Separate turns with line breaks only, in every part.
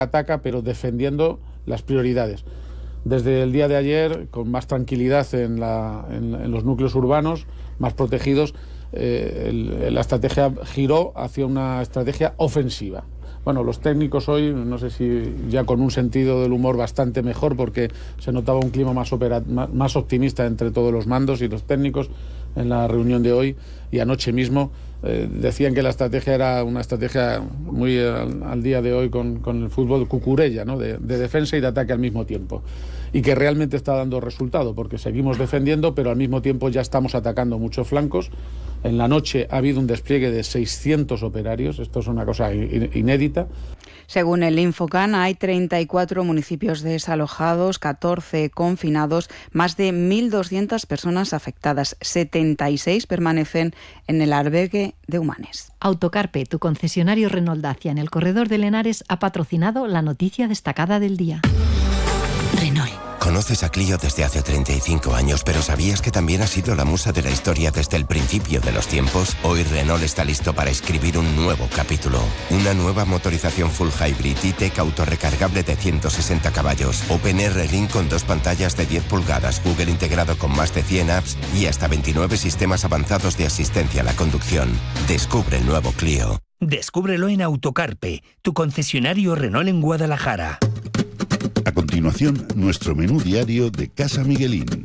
ataca, pero defendiendo las prioridades. Desde el día de ayer, con más tranquilidad en los núcleos urbanos, más protegidos, la estrategia giró hacia una estrategia ofensiva. Bueno, los técnicos hoy, no sé si ya con un sentido del humor bastante mejor, porque se notaba un clima más optimista entre todos los mandos y los técnicos en la reunión de hoy, y anoche mismo decían que la estrategia era una estrategia muy al día de hoy con el fútbol cucurella, ¿no? de defensa y de ataque al mismo tiempo, y que realmente está dando resultado, porque seguimos defendiendo, pero al mismo tiempo ya estamos atacando muchos flancos. En la noche ha habido un despliegue de 600 operarios, esto es una cosa inédita.
Según el Infocan, hay 34 municipios desalojados, 14 confinados, más de 1.200 personas afectadas, 76 permanecen en el albergue de Humanes.
Autocarpe, tu concesionario Renault Dacia en el corredor de Lenares, ha patrocinado la noticia destacada del día.
Renault. Conoces a Clio desde hace 35 años, pero ¿sabías que también ha sido la musa de la historia desde el principio de los tiempos? Hoy Renault está listo para escribir un nuevo capítulo. Una nueva motorización full hybrid E-Tech autorrecargable de 160 caballos, OpenR Link con 2 pantallas de 10 pulgadas, Google integrado con más de 100 apps y hasta 29 sistemas avanzados de asistencia a la conducción. Descubre el nuevo Clio.
Descúbrelo en Autocarpe, tu concesionario Renault en Guadalajara.
A continuación, nuestro menú diario de Casa Miguelín.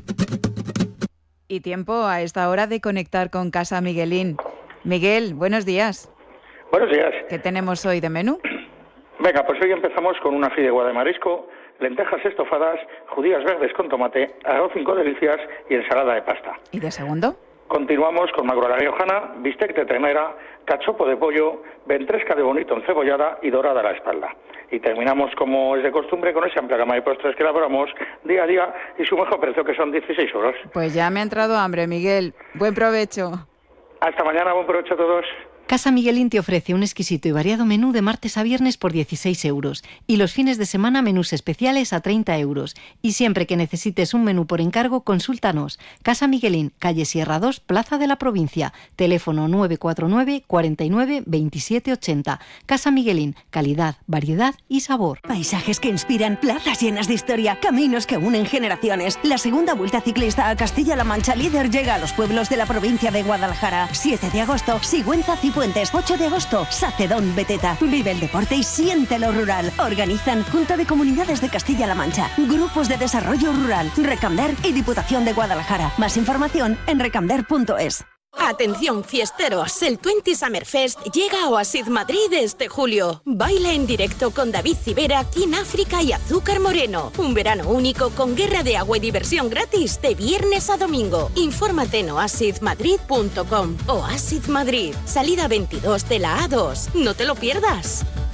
Y tiempo a esta hora de conectar con Casa Miguelín. Miguel, buenos días.
Buenos días.
¿Qué tenemos hoy de menú?
Venga, pues hoy empezamos con una fideuá de marisco, lentejas estofadas, judías verdes con tomate, arroz 5 delicias y ensalada de pasta.
¿Y de segundo?
Continuamos con magro a la riojana, bistec de ternera, cachopo de pollo, ventresca de bonito encebollada y dorada a la espalda. Y terminamos, como es de costumbre, con esa amplia gama de postres que elaboramos día a día y su mejor precio, que son 16 euros.
Pues ya me ha entrado hambre, Miguel. Buen provecho.
Hasta mañana, buen provecho a todos.
Casa Miguelín te ofrece un exquisito y variado menú de martes a viernes por 16 euros y los fines de semana menús especiales a 30 euros. Y siempre que necesites un menú por encargo, consúltanos. Casa Miguelín, calle Sierra 2, Plaza de la Provincia. Teléfono 949 49 27 80. Casa Miguelín, calidad, variedad y sabor.
Paisajes que inspiran, plazas llenas de historia, caminos que unen generaciones. La segunda Vuelta Ciclista a Castilla-La Mancha Líder llega a los pueblos de la provincia de Guadalajara. 7 de agosto, Sigüenza Cifuentes. 8 de agosto, Sacedón Beteta. Vive el deporte y siéntelo rural. Organizan Junta de Comunidades de Castilla-La Mancha, Grupos de Desarrollo Rural, Recamder y Diputación de Guadalajara. Más información en recamder.es.
Atención fiesteros, el 20 Summerfest llega a Oasis Madrid este julio. Baila en directo con David Civera, King África y Azúcar Moreno. Un verano único con guerra de agua y diversión gratis de viernes a domingo. Infórmate en oasismadrid.com. Oasis Madrid, salida 22 de la A2. No te lo pierdas.